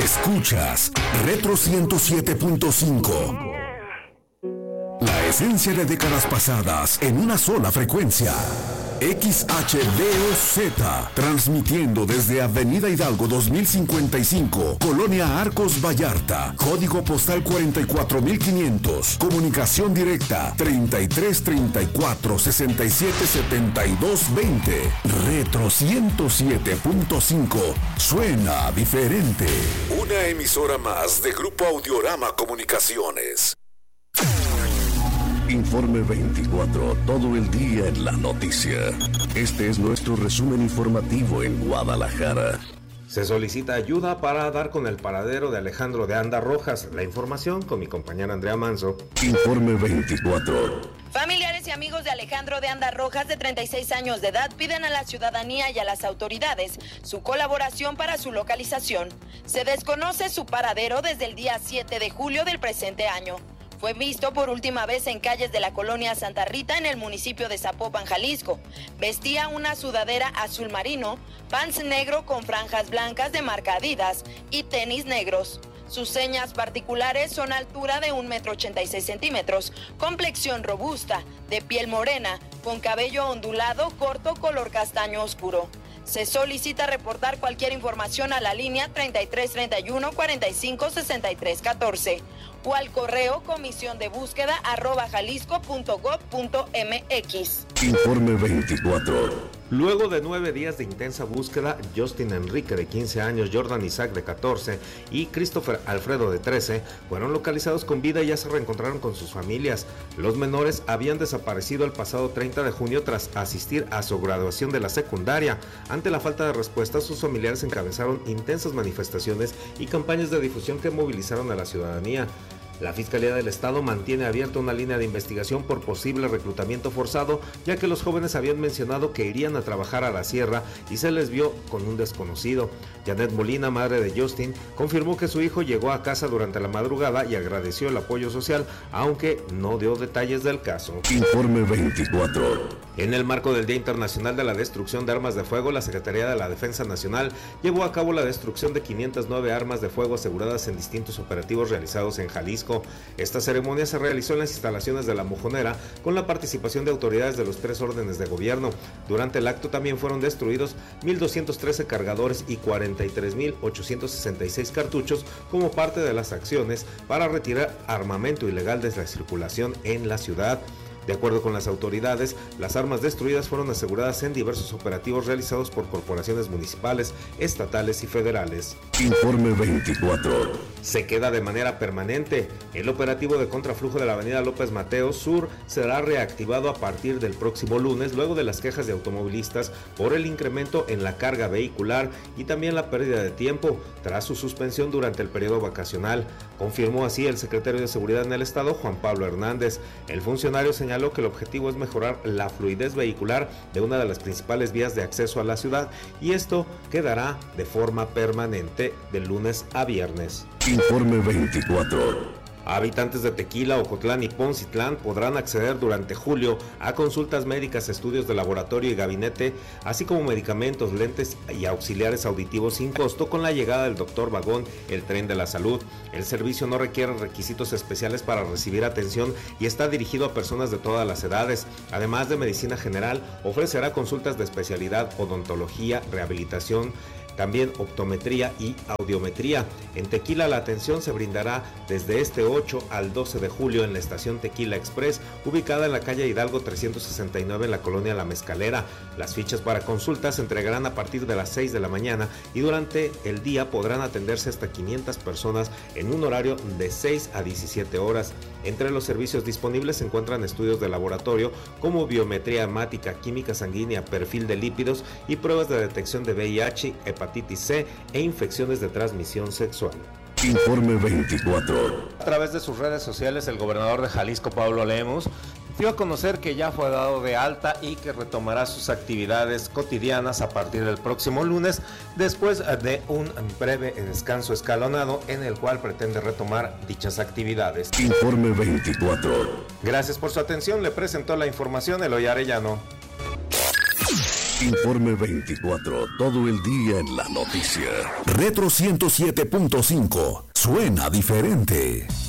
Escuchas Retro 107.5. La esencia de décadas pasadas en una sola frecuencia. XHDOZ, transmitiendo desde Avenida Hidalgo 2055, Colonia Arcos Vallarta, código postal 44500, comunicación directa 3334 67 72 20. Retro 107.5, suena diferente. Una emisora más de Grupo Audiorama Comunicaciones. Informe 24, todo el día en la noticia. Este es nuestro resumen informativo en Guadalajara. Se solicita ayuda para dar con el paradero de Alejandro de Anda Rojas. La información con mi compañera Andrea Manso. Informe 24. Familiares y amigos de Alejandro de Anda Rojas, de 36 años de edad, piden a la ciudadanía y a las autoridades su colaboración para su localización. Se desconoce su paradero desde el día 7 de julio del presente año. Fue visto por última vez en calles de la colonia Santa Rita en el municipio de Zapopan, Jalisco. Vestía una sudadera azul marino, pants negro con franjas blancas de marca Adidas y tenis negros. Sus señas particulares son altura de 1,86 m, complexión robusta, de piel morena, con cabello ondulado corto color castaño oscuro. Se solicita reportar cualquier información a la línea 3331 45 63 14 o al correo comisiondebúsqueda@jalisco.gov.mx. Informe 24. Luego de 9 días de intensa búsqueda, Justin Enrique, de 15 años, Jordan Isaac, de 14, y Christopher Alfredo, de 13, fueron localizados con vida y ya se reencontraron con sus familias. Los menores habían desaparecido el pasado 30 de junio tras asistir a su graduación de la secundaria. Ante la falta de respuesta, sus familiares encabezaron intensas manifestaciones y campañas de difusión que movilizaron a la ciudadanía. La Fiscalía del Estado mantiene abierta una línea de investigación por posible reclutamiento forzado, ya que los jóvenes habían mencionado que irían a trabajar a la sierra y se les vio con un desconocido. Janet Molina, madre de Justin, confirmó que su hijo llegó a casa durante la madrugada y agradeció el apoyo social, aunque no dio detalles del caso. Informe 24. En el marco del Día Internacional de la Destrucción de Armas de Fuego, la Secretaría de la Defensa Nacional llevó a cabo la destrucción de 509 armas de fuego aseguradas en distintos operativos realizados en Jalisco. Esta ceremonia se realizó en las instalaciones de La Mojonera con la participación de autoridades de los 3 órdenes de gobierno. Durante el acto también fueron destruidos 1,213 cargadores y 43,866 cartuchos como parte de las acciones para retirar armamento ilegal de la circulación en la ciudad. De acuerdo con las autoridades, las armas destruidas fueron aseguradas en diversos operativos realizados por corporaciones municipales, estatales y federales. Informe 24. Se queda de manera permanente. El operativo de contraflujo de la avenida López Mateos Sur será reactivado a partir del próximo lunes, luego de las quejas de automovilistas por el incremento en la carga vehicular y también la pérdida de tiempo tras su suspensión durante el periodo vacacional. Confirmó así el secretario de Seguridad en el Estado, Juan Pablo Hernández. El funcionario señaló que el objetivo es mejorar la fluidez vehicular de una de las principales vías de acceso a la ciudad y esto quedará de forma permanente de lunes a viernes. Informe 24. Habitantes de Tequila, Ocotlán y Poncitlán podrán acceder durante julio a consultas médicas, estudios de laboratorio y gabinete, así como medicamentos, lentes y auxiliares auditivos sin costo con la llegada del Dr. Vagón, el tren de la salud. El servicio no requiere requisitos especiales para recibir atención y está dirigido a personas de todas las edades. Además de medicina general, ofrecerá consultas de especialidad, odontología, rehabilitación, también optometría y audiometría. En Tequila la atención se brindará desde este 8 al 12 de julio en la estación Tequila Express, ubicada en la calle Hidalgo 369 en la colonia La Mezcalera. Las fichas para consultas se entregarán a partir de las 6 de la mañana y durante el día podrán atenderse hasta 500 personas en un horario de 6 a 17 horas. Entre los servicios disponibles se encuentran estudios de laboratorio como biometría hemática, química sanguínea, perfil de lípidos y pruebas de detección de VIH, hepatitis C e infecciones de transmisión sexual. Informe 24. A través de sus redes sociales, el gobernador de Jalisco, Pablo Lemus, dio a conocer que ya fue dado de alta y que retomará sus actividades cotidianas a partir del próximo lunes, después de un breve descanso escalonado en el cual pretende retomar dichas actividades. Informe 24. Gracias por su atención, le presentó la información Eloy Arellano. Informe 24, todo el día en la noticia. Retro 107.5, suena diferente.